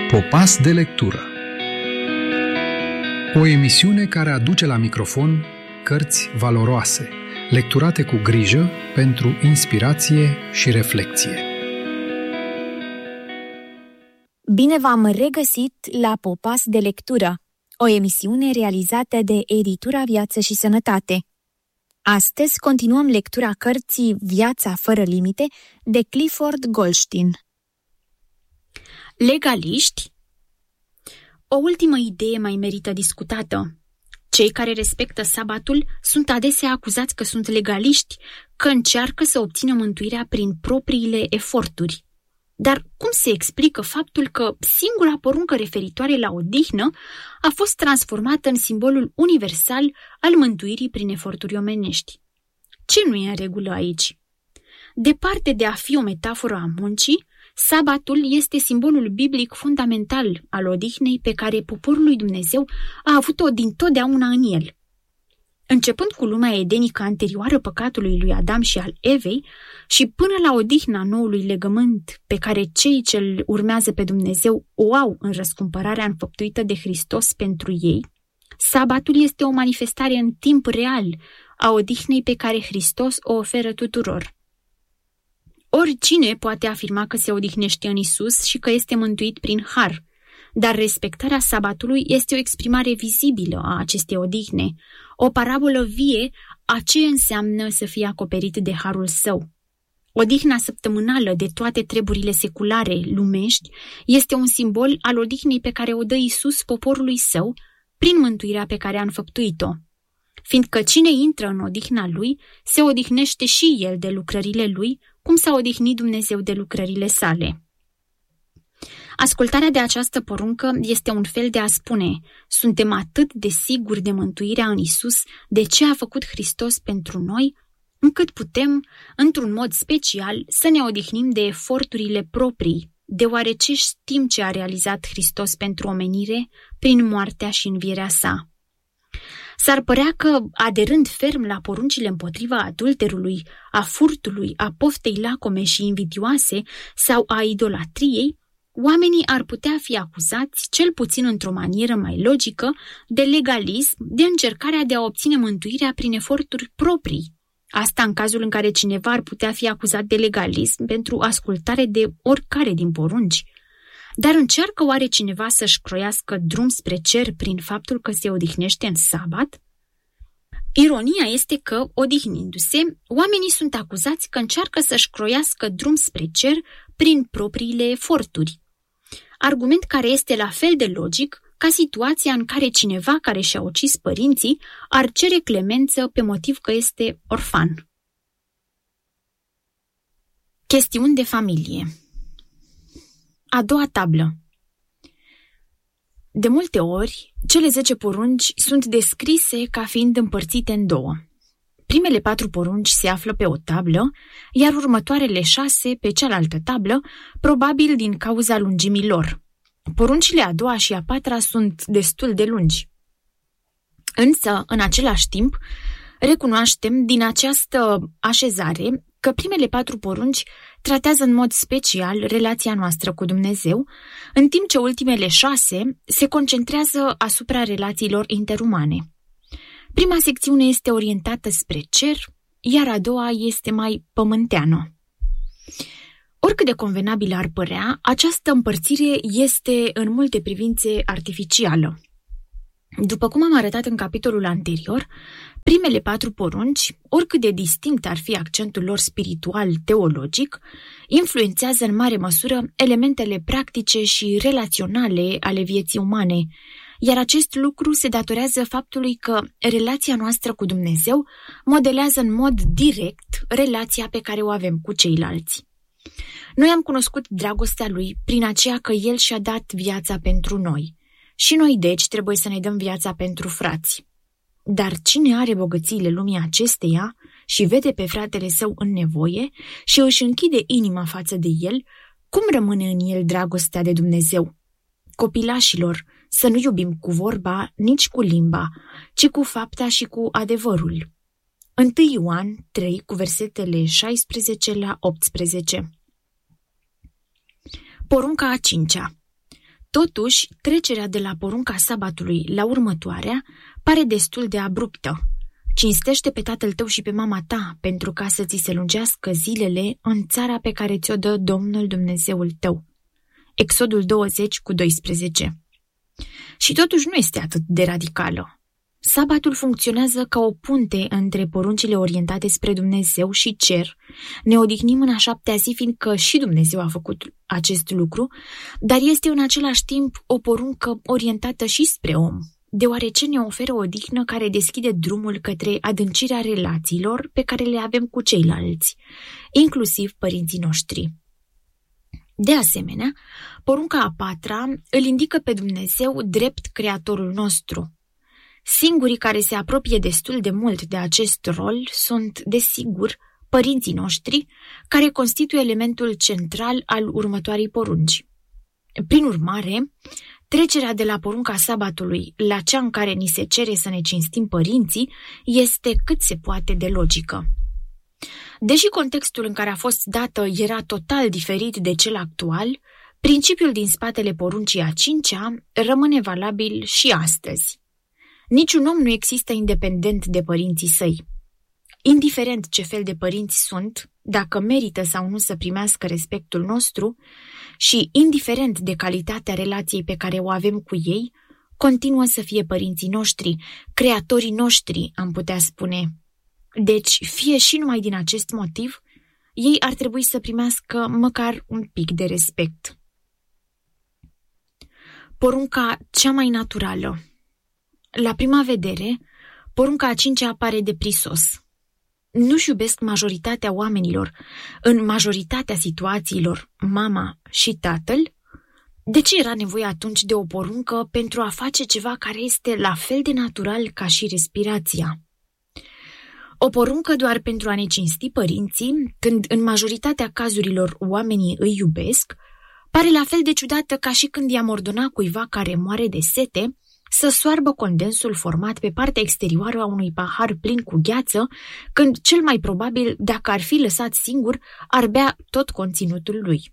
Popas de lectură. O emisiune care aduce la microfon cărți valoroase, lecturate cu grijă pentru inspirație și reflecție. Bine v-am regăsit la Popas de lectură, o emisiune realizată de Editura Viață și Sănătate. Astăzi continuăm lectura cărții Viața fără limite de Clifford Goldstein. Legaliști? O ultimă idee mai merită discutată. Cei care respectă sabatul sunt adesea acuzați că sunt legaliști, că încearcă să obțină mântuirea prin propriile eforturi. Dar cum se explică faptul că singura poruncă referitoare la odihnă a fost transformată în simbolul universal al mântuirii prin eforturi omenești? Ce nu e în regulă aici? Departe de a fi o metaforă a muncii, sabatul este simbolul biblic fundamental al odihnei pe care poporul lui Dumnezeu a avut-o dintotdeauna în el. Începând cu lumea edenică anterioară păcatului lui Adam și al Evei și până la odihna noului legământ pe care cei ce îl urmează pe Dumnezeu o au în răscumpărarea înfăptuită de Hristos pentru ei, sabatul este o manifestare în timp real a odihnei pe care Hristos o oferă tuturor. Oricine poate afirma că se odihnește în Isus și că este mântuit prin har, dar respectarea sabatului este o exprimare vizibilă a acestei odihne, o parabolă vie a ce înseamnă să fie acoperit de harul său. Odihna săptămânală de toate treburile seculare, lumești, este un simbol al odihnei pe care o dă Isus poporului său prin mântuirea pe care a înfăptuit-o. Fiindcă cine intră în odihna lui, se odihnește și el de lucrările lui, cum s-a odihnit Dumnezeu de lucrările sale. Ascultarea de această poruncă este un fel de a spune: suntem atât de siguri de mântuirea în Isus, de ce a făcut Hristos pentru noi, încât putem, într-un mod special, să ne odihnim de eforturile proprii, deoarece știm ce a realizat Hristos pentru omenire prin moartea și învierea sa. S-ar părea că, aderând ferm la poruncile împotriva adulterului, a furtului, a poftei lacome și invidioase sau a idolatriei, oamenii ar putea fi acuzați, cel puțin într-o manieră mai logică, de legalism, de încercarea de a obține mântuirea prin eforturi proprii. Asta în cazul în care cineva ar putea fi acuzat de legalism pentru ascultare de oricare din porunci. Dar încearcă oare cineva să-și croiască drum spre cer prin faptul că se odihnește în sabat? Ironia este că, odihnindu-se, oamenii sunt acuzați că încearcă să-și croiască drum spre cer prin propriile eforturi. Argument care este la fel de logic ca situația în care cineva care și-a ucis părinții ar cere clemență pe motiv că este orfan. Chestiuni de familie. A doua tablă. De multe ori, cele 10 porunci sunt descrise ca fiind împărțite în două. Primele 4 porunci se află pe o tablă, iar următoarele 6 pe cealaltă tablă, probabil din cauza lungimii lor. Poruncile a doua și a patra sunt destul de lungi. Însă, în același timp, recunoaștem din această așezare că primele 4 porunci tratează în mod special relația noastră cu Dumnezeu, în timp ce ultimele 6 se concentrează asupra relațiilor interumane. Prima secțiune este orientată spre cer, iar a doua este mai pământeană. Oricât de convenabilă ar părea, această împărțire este în multe privințe artificială. După cum am arătat în capitolul anterior, primele 4 porunci, oricât de distinct ar fi accentul lor spiritual-teologic, influențează în mare măsură elementele practice și relaționale ale vieții umane, iar acest lucru se datorează faptului că relația noastră cu Dumnezeu modelează în mod direct relația pe care o avem cu ceilalți. Noi am cunoscut dragostea Lui prin aceea că El și-a dat viața pentru noi. Și noi, deci, trebuie să ne dăm viața pentru frați. Dar cine are bogățiile lumii acesteia și vede pe fratele său în nevoie și își închide inima față de el, cum rămâne în el dragostea de Dumnezeu? Copilașilor, să nu iubim cu vorba, nici cu limba, ci cu fapta și cu adevărul. 1 Ioan 3, cu versetele 16 la 18. Porunca a 5-a. Totuși, trecerea de la porunca sabatului la următoarea pare destul de abruptă. Cinstește pe tatăl tău și pe mama ta, pentru ca să ți se lungească zilele în țara pe care ți-o dă Domnul Dumnezeul tău. Exodul 20:12. Și totuși nu este atât de radicală. Sabatul funcționează ca o punte între poruncile orientate spre Dumnezeu și cer. Ne odihnim în a 7-a zi, fiindcă și Dumnezeu a făcut acest lucru, dar este în același timp o poruncă orientată și spre om, deoarece ne oferă o odihnă care deschide drumul către adâncirea relațiilor pe care le avem cu ceilalți, inclusiv părinții noștri. De asemenea, porunca a 4-a îl indică pe Dumnezeu drept creatorul nostru. Singurii care se apropie destul de mult de acest rol sunt, desigur, părinții noștri, care constituie elementul central al următoarei porunci. Prin urmare, trecerea de la porunca sabatului la cea în care ni se cere să ne cinstim părinții este cât se poate de logică. Deși contextul în care a fost dată era total diferit de cel actual, principiul din spatele poruncii a 5-a rămâne valabil și astăzi. Niciun om nu există independent de părinții săi. Indiferent ce fel de părinți sunt, dacă merită sau nu să primească respectul nostru și indiferent de calitatea relației pe care o avem cu ei, continuă să fie părinții noștri, creatorii noștri, am putea spune. Deci, fie și numai din acest motiv, ei ar trebui să primească măcar un pic de respect. Porunca cea mai naturală. La prima vedere, porunca a 5-a apare de prisos. Nu-și iubesc majoritatea oamenilor, în majoritatea situațiilor, mama și tatăl? De ce era nevoie atunci de o poruncă pentru a face ceva care este la fel de natural ca și respirația? O poruncă doar pentru a ne cinsti părinții, când în majoritatea cazurilor oamenii îi iubesc, pare la fel de ciudată ca și când i-am ordona cuiva care moare de sete să soarbă condensul format pe partea exterioară a unui pahar plin cu gheață, când cel mai probabil, dacă ar fi lăsat singur, ar bea tot conținutul lui.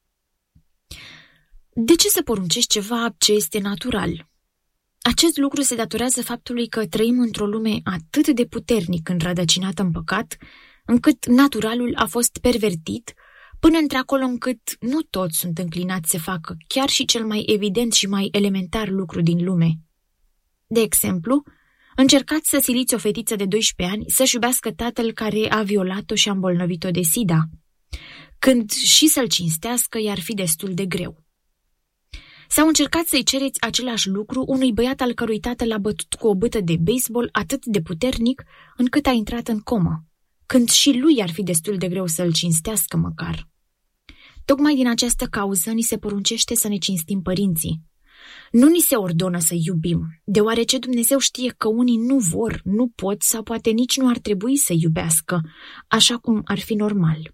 De ce să poruncești ceva ce este natural? Acest lucru se datorează faptului că trăim într-o lume atât de puternic înrădăcinată în păcat, încât naturalul a fost pervertit, până într-acolo încât nu toți sunt înclinați să facă chiar și cel mai evident și mai elementar lucru din lume. De exemplu, încercați să siliți o fetiță de 12 ani să-și iubească tatăl care a violat-o și a îmbolnăvit-o de SIDA, când și să-l cinstească i-ar fi destul de greu. Sau încercați să-i cereți același lucru unui băiat al cărui tată l-a bătut cu o bâtă de baseball atât de puternic încât a intrat în comă, când și lui ar fi destul de greu să-l cinstească măcar. Tocmai din această cauză ni se poruncește să ne cinstim părinții. Nu ni se ordonă să iubim, deoarece Dumnezeu știe că unii nu vor, nu pot sau poate nici nu ar trebui să iubească, așa cum ar fi normal.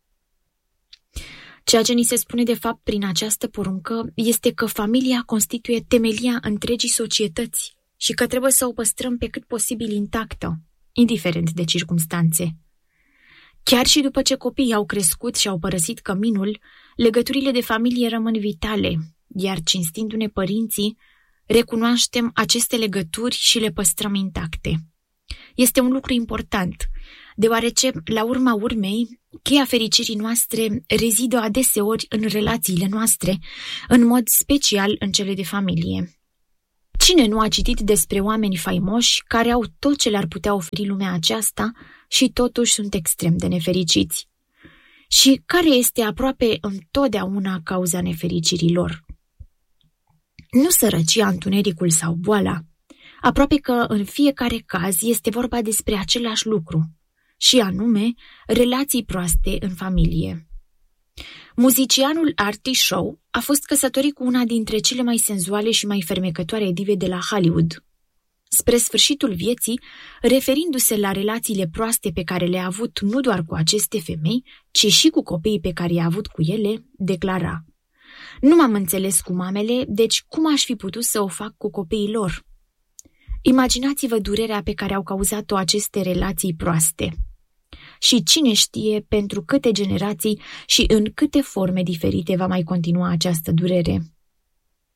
Ceea ce ni se spune de fapt prin această poruncă este că familia constituie temelia întregii societăți și că trebuie să o păstrăm pe cât posibil intactă, indiferent de circumstanțe. Chiar și după ce copiii au crescut și au părăsit căminul, legăturile de familie rămân vitale, iar cinstindu-ne părinții, recunoaștem aceste legături și le păstrăm intacte. Este un lucru important, deoarece, la urma urmei, cheia fericirii noastre rezidă adeseori în relațiile noastre, în mod special în cele de familie. Cine nu a citit despre oameni faimoși care au tot ce le-ar putea oferi lumea aceasta și totuși sunt extrem de nefericiți? Și care este aproape întotdeauna cauza nefericirii lor? Nu sărăcia, întunericul sau boala. Aproape că în fiecare caz este vorba despre același lucru, și anume relații proaste în familie. Muzicianul Artie Shaw a fost căsătorit cu una dintre cele mai senzuale și mai fermecătoare dive de la Hollywood. Spre sfârșitul vieții, referindu-se la relațiile proaste pe care le-a avut nu doar cu aceste femei, ci și cu copiii pe care i-a avut cu ele, declara: "Nu m-am înțeles cu mamele, deci cum aș fi putut să o fac cu copiii lor?" Imaginați-vă durerea pe care au cauzat-o aceste relații proaste. Și cine știe pentru câte generații și în câte forme diferite va mai continua această durere.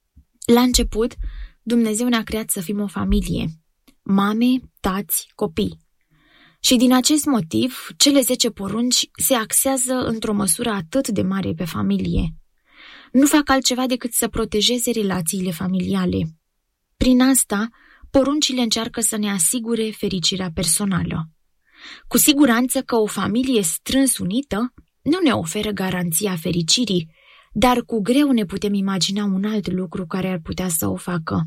La început, Dumnezeu ne-a creat să fim o familie, mame, tați, copii. Și din acest motiv, cele 10 porunci se axează într-o măsură atât de mare pe familie. Nu fac altceva decât să protejeze relațiile familiale. Prin asta, poruncile încearcă să ne asigure fericirea personală. Cu siguranță că o familie strâns unită nu ne oferă garanția fericirii, dar cu greu ne putem imagina un alt lucru care ar putea să o facă.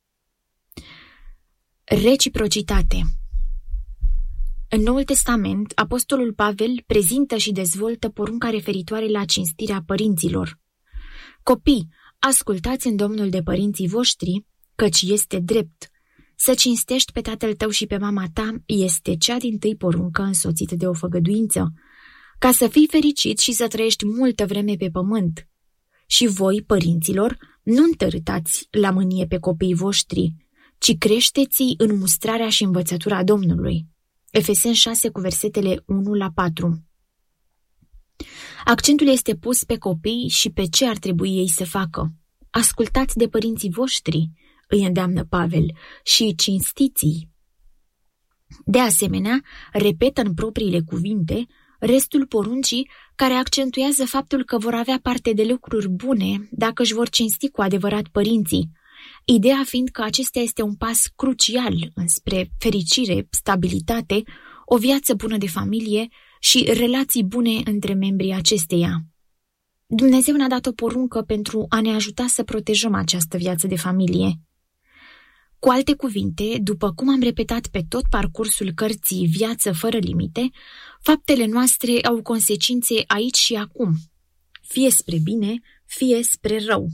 Reciprocitate. În Noul Testament, Apostolul Pavel prezintă și dezvoltă porunca referitoare la cinstirea părinților. Copii, ascultați în Domnul de părinții voștri, căci este drept. Să cinstești pe tatăl tău și pe mama ta este cea dintâi poruncă însoțită de o făgăduință, ca să fii fericit și să trăiești multă vreme pe pământ. Și voi, părinților, nu întărâtați la mânie pe copiii voștri, ci creșteți-i în mustrarea și învățătura Domnului. Efeseni 6 cu versetele 1-4. Accentul este pus pe copii și pe ce ar trebui ei să facă. Ascultați de părinții voștri, îi îndeamnă Pavel, și cinstiți-i. De asemenea, repetă în propriile cuvinte restul poruncii care accentuează faptul că vor avea parte de lucruri bune dacă își vor cinsti cu adevărat părinții, ideea fiind că acesta este un pas crucial înspre fericire, stabilitate, o viață bună de familie și relații bune între membrii acesteia. Dumnezeu ne-a dat o poruncă pentru a ne ajuta să protejăm această viață de familie. Cu alte cuvinte, după cum am repetat pe tot parcursul cărții Viață fără limite, faptele noastre au consecințe aici și acum, fie spre bine, fie spre rău.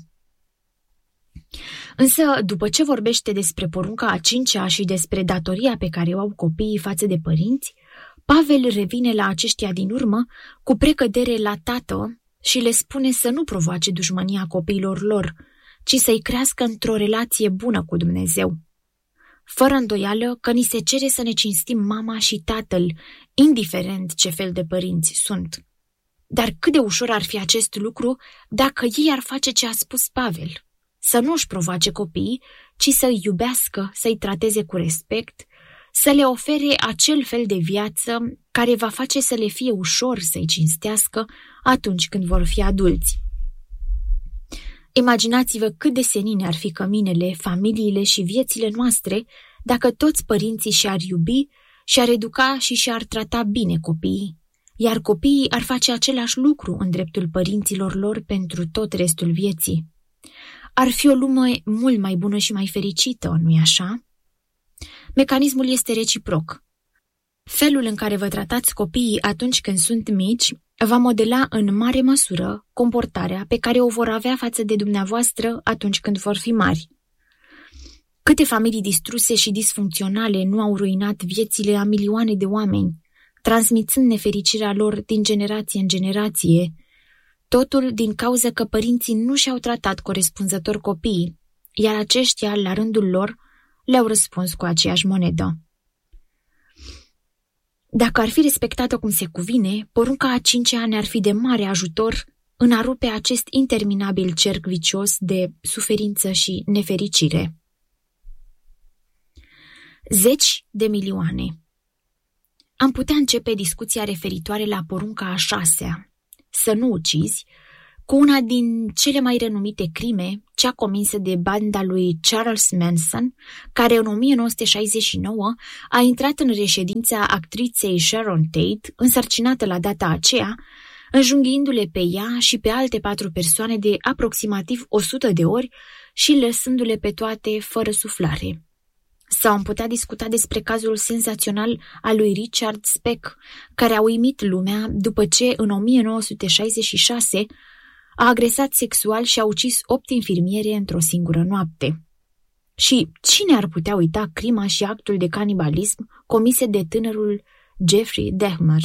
Însă, după ce vorbește despre porunca a 5-a și despre datoria pe care o au copiii față de părinți, Pavel revine la aceștia din urmă cu precădere la tată și le spune să nu provoace dușmânia copiilor lor, ci să-i crească într-o relație bună cu Dumnezeu. Fără îndoială că ni se cere să ne cinstim mama și tatăl, indiferent ce fel de părinți sunt. Dar cât de ușor ar fi acest lucru dacă ei ar face ce a spus Pavel, să nu își provoace copiii, ci să-i iubească, să-i trateze cu respect, să le ofere acel fel de viață care va face să le fie ușor să-i cinstească atunci când vor fi adulți. Imaginați-vă cât de senine ar fi căminele, familiile și viețile noastre dacă toți părinții și-ar iubi, și-ar educa și și-ar trata bine copiii, iar copiii ar face același lucru în dreptul părinților lor pentru tot restul vieții. Ar fi o lume mult mai bună și mai fericită, nu-i așa? Mecanismul este reciproc. Felul în care vă tratați copiii atunci când sunt mici va modela în mare măsură comportarea pe care o vor avea față de dumneavoastră atunci când vor fi mari. Câte familii distruse și disfuncționale nu au ruinat viețile a milioane de oameni, transmițând nefericirea lor din generație în generație, totul din cauza că părinții nu și-au tratat corespunzător copiii, iar aceștia, la rândul lor, le-au răspuns cu aceeași monedă. Dacă ar fi respectată cum se cuvine, porunca a 5-a ne-ar fi de mare ajutor în a rupe acest interminabil cerc vicios de suferință și nefericire. 10 de milioane. Am putea începe discuția referitoare la porunca a 6-a, să nu ucizi, cu una din cele mai renumite crime, cea comisă de banda lui Charles Manson, care în 1969 a intrat în reședința actriței Sharon Tate, însărcinată la data aceea, înjunghiindu-le pe ea și pe alte 4 persoane de aproximativ 100 de ori și lăsându-le pe toate fără suflare. Sau am putea discuta despre cazul senzațional al lui Richard Speck, care a uimit lumea după ce în 1966 a agresat sexual și a ucis 8 infirmiere într-o singură noapte. Și cine ar putea uita crima și actul de canibalism comise de tânărul Jeffrey Dahmer?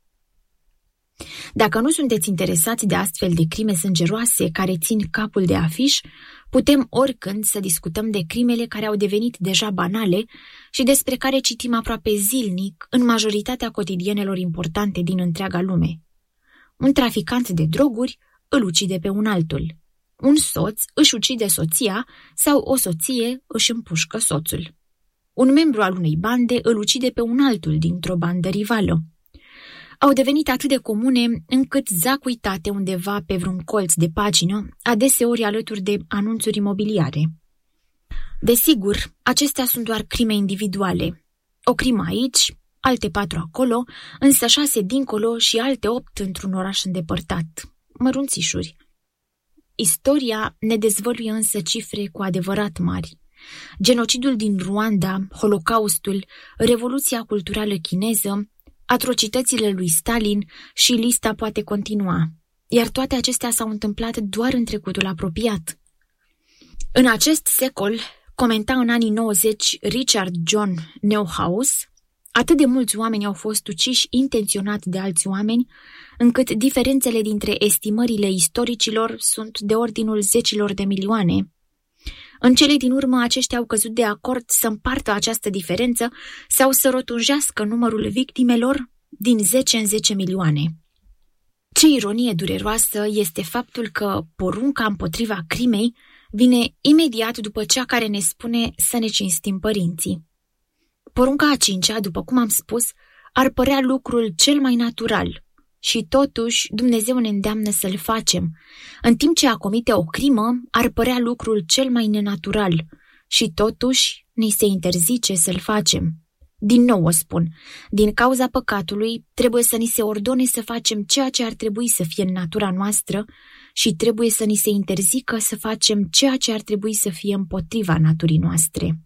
Dacă nu sunteți interesați de astfel de crime sângeroase care țin capul de afiș, putem oricând să discutăm de crimele care au devenit deja banale și despre care citim aproape zilnic în majoritatea cotidienelor importante din întreaga lume. Un traficant de droguri îl ucide pe un altul. Un soț își ucide soția sau o soție își împușcă soțul. Un membru al unei bande îl ucide pe un altul dintr-o bandă rivală. Au devenit atât de comune încât zac uitate undeva pe vreun colț de pagină, adeseori alături de anunțuri imobiliare. Desigur, acestea sunt doar crime individuale. O crimă aici, alte 4 acolo, însă 6 dincolo și alte 8 într-un oraș îndepărtat. Mărunțișuri. Istoria ne dezvăluie însă cifre cu adevărat mari. Genocidul din Rwanda, Holocaustul, Revoluția culturală chineză, atrocitățile lui Stalin și lista poate continua. Iar toate acestea s-au întâmplat doar în trecutul apropiat. În acest secol, comenta în anii 90 Richard John Neuhaus, atât de mulți oameni au fost uciși intenționat de alți oameni, încât diferențele dintre estimările istoricilor sunt de ordinul zecilor de milioane. În cele din urmă, aceștia au căzut de acord să împartă această diferență sau să rotunjească numărul victimelor din 10 în 10 milioane. Ce ironie dureroasă este faptul că porunca împotriva crimei vine imediat după cea care ne spune să ne cinstim părinții. Porunca a 5-a, după cum am spus, ar părea lucrul cel mai natural și totuși Dumnezeu ne îndeamnă să-l facem, în timp ce a comite o crimă ar părea lucrul cel mai nenatural și totuși ni se interzice să-l facem. Din nou o spun, din cauza păcatului trebuie să ni se ordone să facem ceea ce ar trebui să fie în natura noastră și trebuie să ni se interzică să facem ceea ce ar trebui să fie împotriva naturii noastre.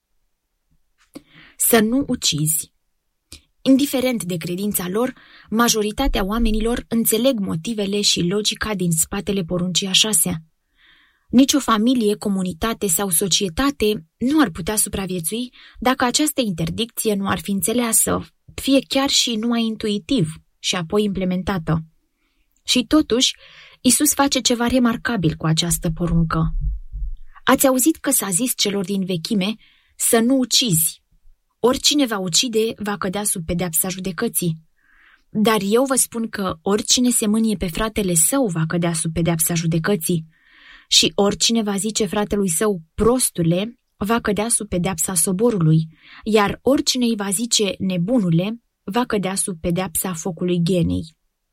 Să nu ucizi. Indiferent de credința lor, majoritatea oamenilor înțeleg motivele și logica din spatele poruncii a 6-a. Nici o familie, comunitate sau societate nu ar putea supraviețui dacă această interdicție nu ar fi înțeleasă, fie chiar și numai intuitiv și apoi implementată. Și totuși, Iisus face ceva remarcabil cu această poruncă. Ați auzit că s-a zis celor din vechime să nu ucizi. Oricine va ucide va cădea sub pedeapsa judecății. Dar eu vă spun că oricine se mânie pe fratele său va cădea sub pedeapsa judecății. Și oricine va zice fratelui său prostule va cădea sub pedeapsa soborului, iar oricine îi va zice nebunule va cădea sub pedeapsa focului ghenei.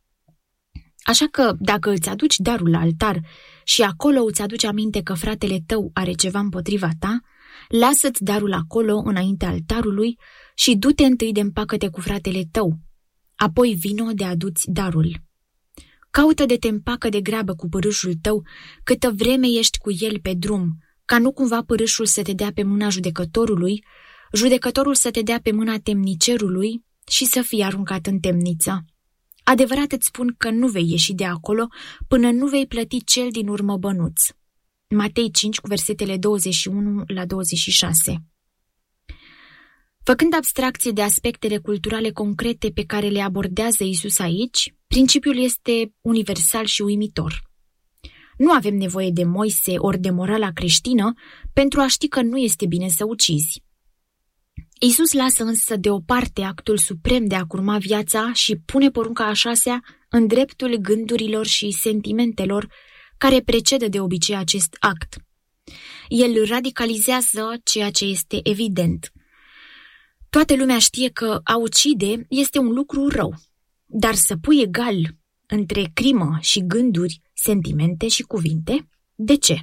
Așa că, dacă îți aduci darul la altar și acolo îți aduci aminte că fratele tău are ceva împotriva ta, lasă-ți darul acolo înainte altarului și du-te întâi de împacă-te cu fratele tău, apoi vino de aduți darul. Caută de te împacă de grabă cu părâșul tău câtă vreme ești cu el pe drum, ca nu cumva părâșul să te dea pe mâna judecătorului, judecătorul să te dea pe mâna temnicerului și să fii aruncat în temniță. Adevărat îți spun că nu vei ieși de acolo până nu vei plăti cel din urmă bănuț. Matei 5, cu versetele 21 la 26. Făcând abstracție de aspectele culturale concrete pe care le abordează Iisus aici, principiul este universal și uimitor. Nu avem nevoie de Moise ori de morala creștină pentru a ști că nu este bine să ucizi. Iisus lasă însă deoparte actul suprem de a curma viața și pune porunca a 6-a în dreptul gândurilor și sentimentelor care precedă de obicei acest act. El radicalizează ceea ce este evident. Toată lumea știe că a ucide este un lucru rău, dar să pui egal între crimă și gânduri, sentimente și cuvinte, de ce?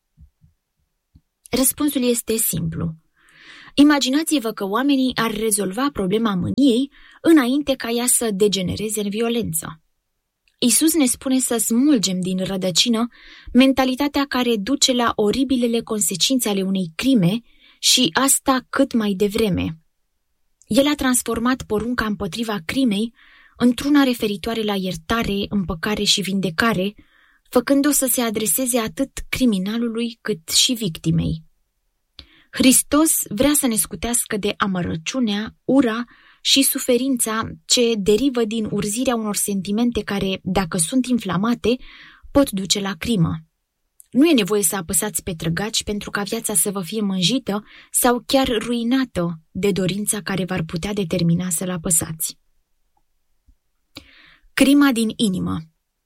Răspunsul este simplu. Imaginați-vă că oamenii ar rezolva problema mâniei înainte ca ea să degenereze în violență. Iisus ne spune să smulgem din rădăcină mentalitatea care duce la oribilele consecințe ale unei crime și asta cât mai devreme. El a transformat porunca împotriva crimei într-una referitoare la iertare, împăcare și vindecare, făcând-o să se adreseze atât criminalului cât și victimei. Hristos vrea să ne scutească de amărăciunea, ura și suferința ce derivă din urzirea unor sentimente care, dacă sunt inflamate, pot duce la crimă. Nu e nevoie să apăsați pe trăgaci pentru ca viața să vă fie mânjită sau chiar ruinată de dorința care v-ar putea determina să-l apăsați. Crima din inimă.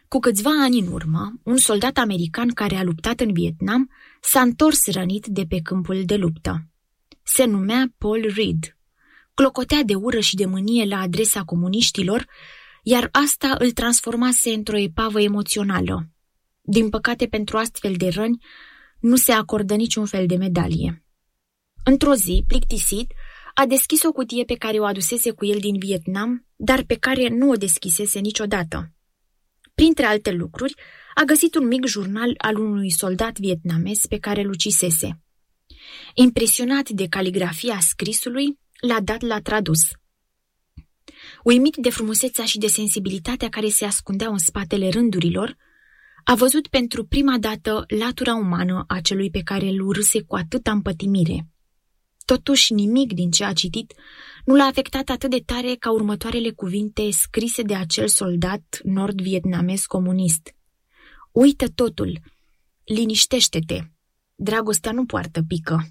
Cu câțiva ani în urmă, un soldat american care a luptat în Vietnam s-a întors rănit de pe câmpul de luptă. Se numea Paul Reed. Clocotea de ură și de mânie la adresa comuniștilor, iar asta îl transformase într-o epavă emoțională. Din păcate, pentru astfel de răni, nu se acordă niciun fel de medalie. Într-o zi, plictisit, a deschis o cutie pe care o adusese cu el din Vietnam, dar pe care nu o deschisese niciodată. Printre alte lucruri, a găsit un mic jurnal al unui soldat vietnamez pe care îl ucisese. Impresionat de caligrafia scrisului, l-a dat la tradus. Uimit de frumusețea și de sensibilitatea care se ascundeau în spatele rândurilor, a văzut pentru prima dată latura umană a celui pe care îl urâse cu atâta împătimire. Totuși, nimic din ce a citit nu l-a afectat atât de tare ca următoarele cuvinte scrise de acel soldat nord-vietnamez comunist. Uită totul, liniștește-te, dragostea nu poartă pică.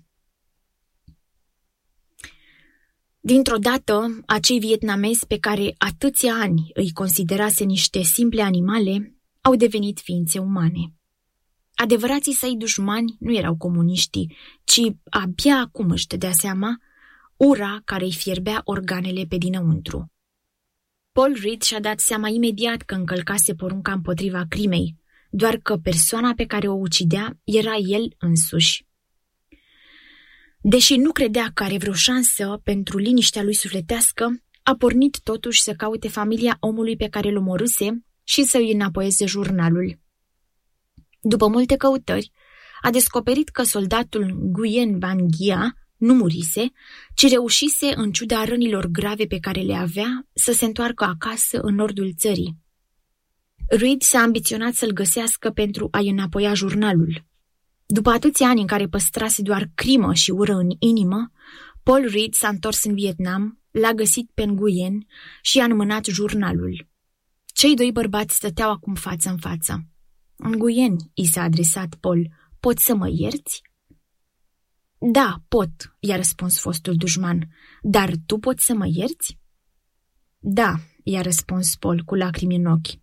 Dintr-o dată, acei vietnamezi pe care atâția ani îi considerase niște simple animale, au devenit ființe umane. Adevărații săi dușmani nu erau comuniștii, ci abia acum își dădea seama ura care îi fierbea organele pe dinăuntru. Paul Reed și-a dat seama imediat că încălcase porunca împotriva crimei, doar că persoana pe care o ucidea era el însuși. Deși nu credea că are vreo șansă pentru liniștea lui sufletească, a pornit totuși să caute familia omului pe care îl omorâse și să îi înapoieze jurnalul. După multe căutări, a descoperit că soldatul Nguyen Van Gia nu murise, ci reușise, în ciuda rănilor grave pe care le avea, să se întoarcă acasă în nordul țării. Reed s-a ambiționat să-l găsească pentru a-i înapoia jurnalul. După atâția ani în care păstrase doar crimă și ură în inimă, Paul Reed s-a întors în Vietnam, l-a găsit pe Nguyen și i-a înmânat jurnalul. Cei doi bărbați stăteau acum față în față. Nguyen, i s-a adresat Paul, poți să mă ierți? Da, pot, i-a răspuns fostul dușman, dar tu poți să mă ierți? Da, i-a răspuns Paul cu lacrimi în ochi.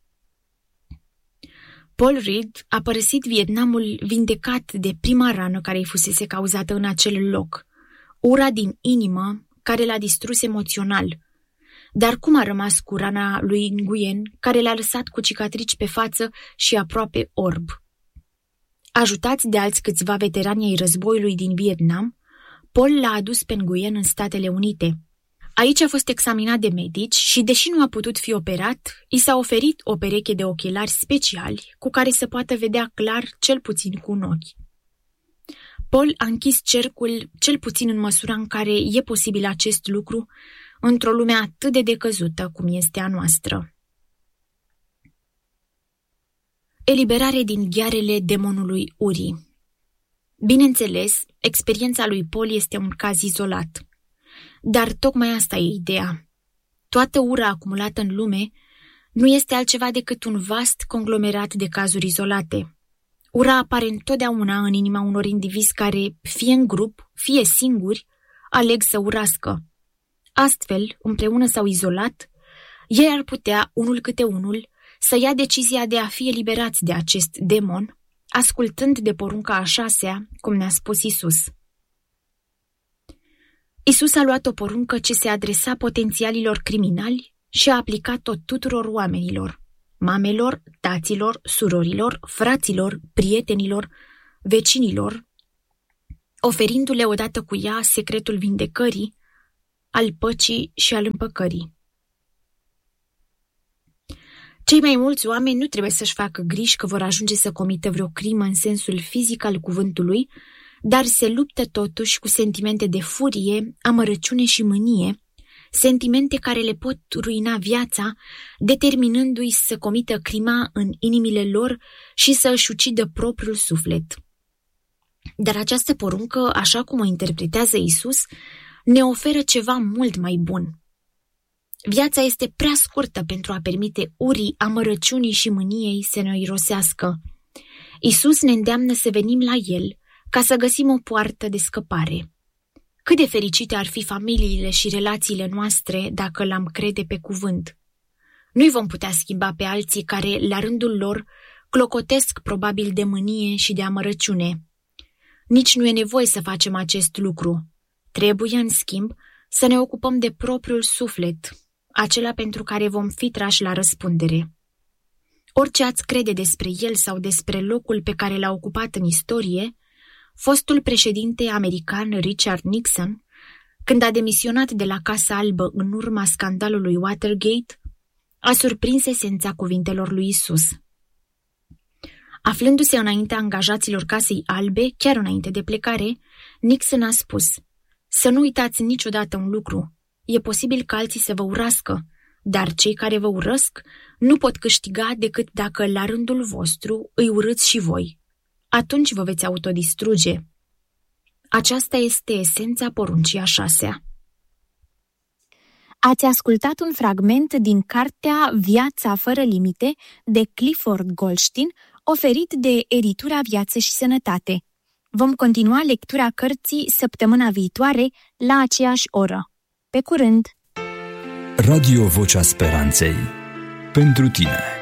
Paul Reed a părăsit Vietnamul vindecat de prima rană care îi fusese cauzată în acel loc, ura din inimă care l-a distrus emoțional. Dar cum a rămas cu rana lui Nguyen, care l-a lăsat cu cicatrici pe față și aproape orb? Ajutați de alți câțiva veterani ai războiului din Vietnam, Paul l-a adus pe Nguyen în Statele Unite. Aici a fost examinat de medici și, deși nu a putut fi operat, i s-a oferit o pereche de ochelari speciali cu care să poată vedea clar cel puțin cu un ochi. Paul a închis cercul cel puțin în măsura în care e posibil acest lucru într-o lume atât de decăzută cum este a noastră. Eliberare din ghearele demonului urii. Bineînțeles, experiența lui Paul este un caz izolat. Dar tocmai asta e ideea. Toată ura acumulată în lume nu este altceva decât un vast conglomerat de cazuri izolate. Ura apare întotdeauna în inima unor indivizi care, fie în grup, fie singuri, aleg să urască. Astfel, împreună sau izolat, ei ar putea, unul câte unul, să ia decizia de a fi eliberați de acest demon, ascultând de porunca a 6-a, cum ne-a spus Isus. Isus a luat o poruncă ce se adresa potențialilor criminali și a aplicat-o tuturor oamenilor, mamelor, taților, surorilor, fraților, prietenilor, vecinilor, oferindu-le odată cu ea secretul vindecării, al păcii și al împăcării. Cei mai mulți oameni nu trebuie să-și facă griji că vor ajunge să comită vreo crimă în sensul fizic al cuvântului, dar se luptă totuși cu sentimente de furie, amărăciune și mânie, sentimente care le pot ruina viața, determinându-i să comită crima în inimile lor și să își ucidă propriul suflet. Dar această poruncă, așa cum o interpretează Isus, ne oferă ceva mult mai bun. Viața este prea scurtă pentru a permite urii, amărăciunii și mâniei să ne irosească. Isus ne îndeamnă să venim la El ca să găsim o poartă de scăpare. Cât de fericite ar fi familiile și relațiile noastre dacă l-am crede pe cuvânt. Nu-i vom putea schimba pe alții care, la rândul lor, clocotesc probabil de mânie și de amărăciune. Nici nu e nevoie să facem acest lucru. Trebuie, în schimb, să ne ocupăm de propriul suflet, acela pentru care vom fi trași la răspundere. Orice ați crede despre el sau despre locul pe care l-a ocupat în istorie, fostul președinte american Richard Nixon, când a demisionat de la Casa Albă în urma scandalului Watergate, a surprins esența cuvintelor lui Isus. Aflându-se înaintea angajaților Casei Albe, chiar înainte de plecare, Nixon a spus: „Să nu uitați niciodată un lucru. E posibil ca alții să vă urască, dar cei care vă urăsc nu pot câștiga decât dacă la rândul vostru îi urâți și voi. Atunci vă veți autodistruge.” Aceasta este esența poruncii a 6-a. Ați ascultat un fragment din cartea Viața fără limite de Clifford Goldstein, oferit de editura Viață și Sănătate. Vom continua lectura cărții săptămâna viitoare la aceeași oră. Pe curând! Radio Vocea Speranței. Pentru tine.